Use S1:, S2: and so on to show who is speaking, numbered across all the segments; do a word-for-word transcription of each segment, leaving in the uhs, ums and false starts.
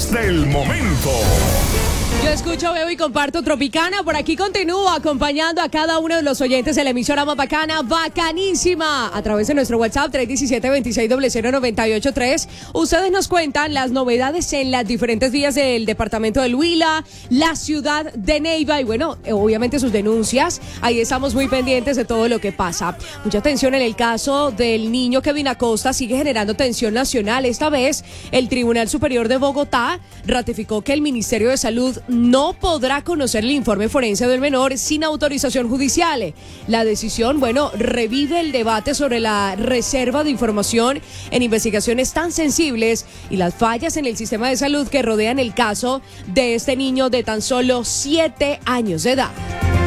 S1: noticias del momento.
S2: Yo escucho, veo y comparto Tropicana. Por aquí continúo acompañando a cada uno de los oyentes de la emisora más bacana, bacanísima, a través de nuestro WhatsApp tres uno siete, dos seis cero cero, nueve ocho tres. Ustedes nos cuentan las novedades en las diferentes vías del departamento del Huila, la ciudad de Neiva y bueno, obviamente sus denuncias. Ahí estamos muy pendientes de todo lo que pasa. Mucha atención en el caso del niño Kevin Acosta, sigue generando tensión nacional. Esta vez el Tribunal Superior de Bogotá ratificó que el Ministerio de Salud no podrá conocer el informe forense del menor sin autorización judicial. La decisión, bueno, revive el debate sobre la reserva de información en investigaciones tan sensibles y las fallas en el sistema de salud que rodean el caso de este niño de tan solo siete años de edad.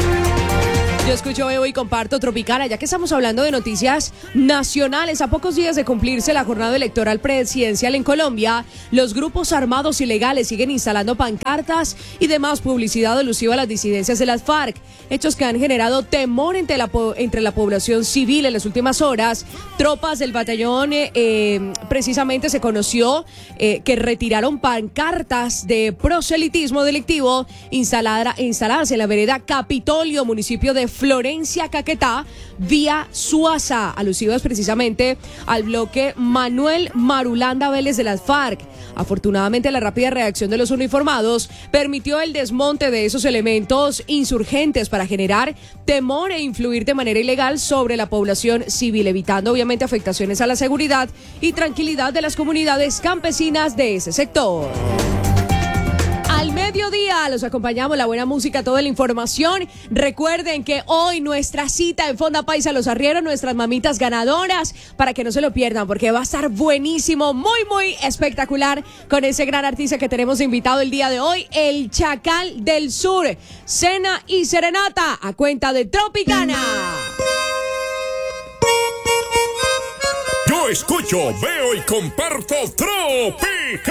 S2: Yo escucho, veo y comparto Tropicana, ya que estamos hablando de noticias nacionales. A pocos días de cumplirse la jornada electoral presidencial en Colombia, los grupos armados ilegales siguen instalando pancartas y demás publicidad alusiva a las disidencias de las FARC, hechos que han generado temor entre la, entre la población civil en las últimas horas. Tropas del batallón eh, eh, precisamente se conoció eh, que retiraron pancartas de proselitismo delictivo instalada, instaladas en la vereda Capitolio, municipio de Florencia, Caquetá, vía Suaza, alusivas precisamente al bloque Manuel Marulanda Vélez de las FARC. Afortunadamente, la rápida reacción de los uniformados permitió el desmonte de esos elementos insurgentes para generar temor e influir de manera ilegal sobre la población civil, evitando obviamente afectaciones a la seguridad y tranquilidad de las comunidades campesinas de ese sector. Al mediodía los acompañamos, la buena música, toda la información. Recuerden que hoy nuestra cita en Fonda Paisa Los Arrieros, nuestras mamitas ganadoras, para que no se lo pierdan, porque va a estar buenísimo, muy, muy espectacular con ese gran artista que tenemos invitado el día de hoy, el Chacal del Sur. Cena y serenata a cuenta de Tropicana.
S1: Yo escucho, veo y comparto Tropicana.